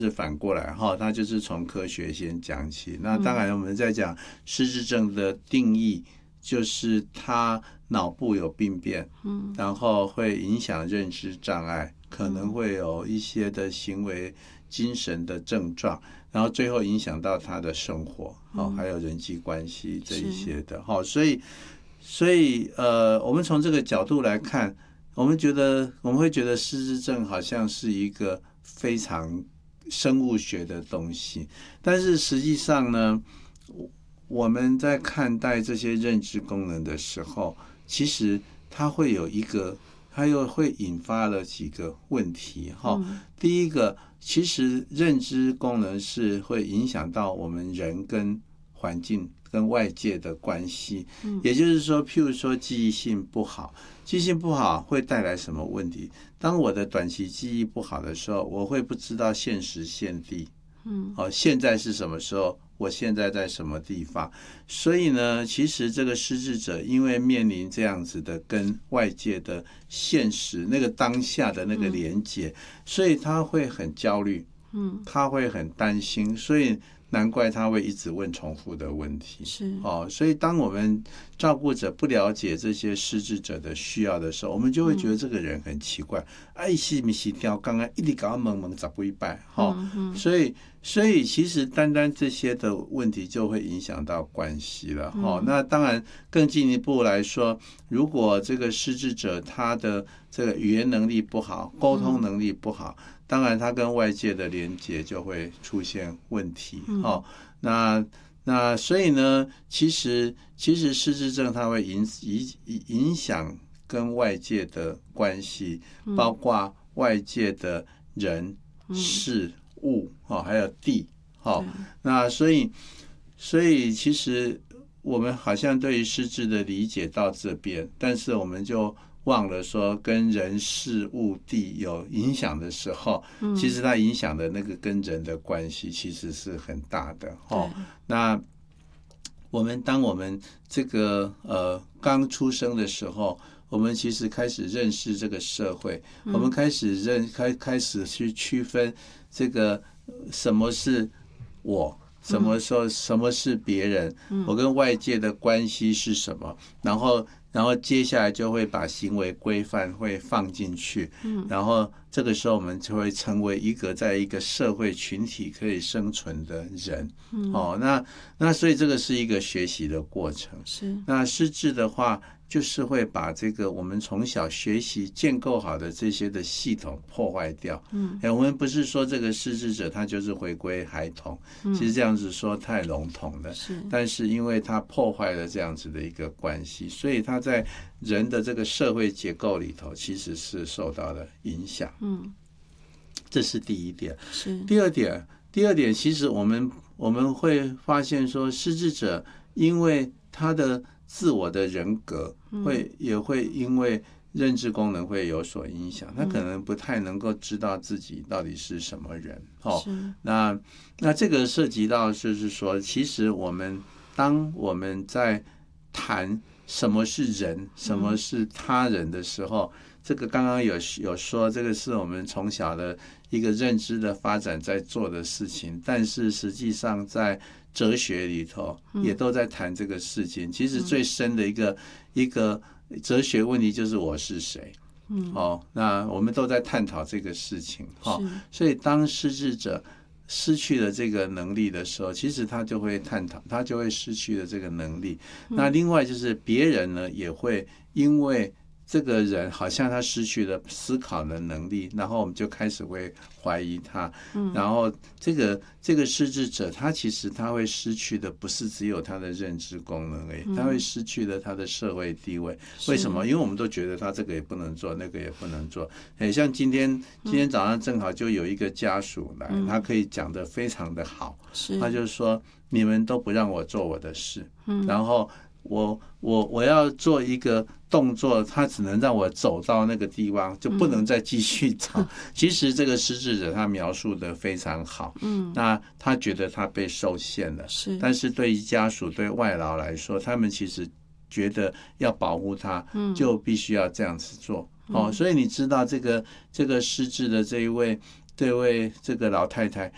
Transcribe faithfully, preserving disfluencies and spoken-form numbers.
是反过来哈，它就是从科学先讲起。那当然我们在讲失智症的定义，就是他脑部有病变，嗯，然后会影响认知障碍，可能会有一些的行为、精神的症状，然后最后影响到他的生活，哦，还有人际关系这一些的，哈，所以，所以呃，我们从这个角度来看，我们觉得我们会觉得失智症好像是一个非常生物学的东西，但是实际上呢，我们在看待这些认知功能的时候，其实它会有一个，它又会引发了几个问题哈。嗯、第一个，其实认知功能是会影响到我们人跟环境跟外界的关系，嗯、也就是说，譬如说记忆性不好，记忆性不好会带来什么问题？当我的短期记忆不好的时候，我会不知道现时现地，嗯，哦，现在是什么时候？我现在在什么地方？所以呢，其实这个失智者因为面临这样子的跟外界的现实那个当下的那个连结，嗯、所以他会很焦虑，嗯，他会很担心，所以难怪他会一直问重复的问题。是哦，所以当我们照顾者不了解这些失智者的需要的时候，我们就会觉得这个人很奇怪，哎，是不是掉刚刚一直搞懵懵找不一拜，哈，所以。所以其实单单这些的问题就会影响到关系了哈、嗯。那当然更进一步来说，如果这个失智者他的这个语言能力不好，沟通能力不好，嗯、当然他跟外界的连接就会出现问题哈、嗯。那那所以呢，其实其实失智症它会影影影响跟外界的关系，包括外界的人事。嗯物哦，还有地哦，那所以所以其实我们好像对于失智的理解到这边，但是我们就忘了说跟人事物地有影响的时候，嗯、其实它影响的那个跟人的关系其实是很大的哦。那我们当我们这个呃刚出生的时候，我们其实开始认识这个社会，嗯、我们开始认开开始去区分。这个什么是我？什么时候？什么是别人？我跟外界的关系是什么？然后，然后接下来就会把行为规范会放进去，然后这个时候我们就会成为一个在一个社会群体可以生存的人。哦，那那所以这个是一个学习的过程。是。那失智的话。就是会把这个我们从小学习建构好的这些的系统破坏掉。嗯，哎，我们不是说这个失智者他就是回归孩童，嗯、其实这样子说太笼统了。是，但是因为他破坏了这样子的一个关系，所以他在人的这个社会结构里头其实是受到了影响。嗯，这是第一点。是，第二点，第二点，其实我们我们会发现说，失智者因为他的自我的人格会也会因为认知功能会有所影响，他可能不太能够知道自己到底是什么人。哦，那那这个涉及到就是说，其实我们当我们在谈什么是人，什么是他人的时候，这个刚刚有有说，这个是我们从小的一个认知的发展在做的事情，但是实际上在哲学里头也都在谈这个事情。其实最深的一个一个哲学问题就是我是谁。嗯，哦，那我们都在探讨这个事情。哦，所以当失智者失去了这个能力的时候，其实他就会探讨，他就会失去了这个能力。那另外就是别人呢也会因为这个人好像他失去了思考的能力，然后我们就开始会怀疑他。嗯、然后这个这个失智者，他其实他会失去的不是只有他的认知功能而已，他会失去了他的社会地位。为什么？因为我们都觉得他这个也不能做，那个也不能做。很像今天今天早上正好就有一个家属来，嗯、他可以讲得非常的好，他就说你们都不让我做我的事，嗯、然后我我我要做一个动作，他只能让我走到那个地方，就不能再继续找。嗯、其实这个失智者他描述的非常好，嗯，那他觉得他被受限了，是，但是对于家属对外劳来说，他们其实觉得要保护他，嗯，就必须要这样子做。嗯、哦，所以你知道这个这个失智的这一位这位这个老太太，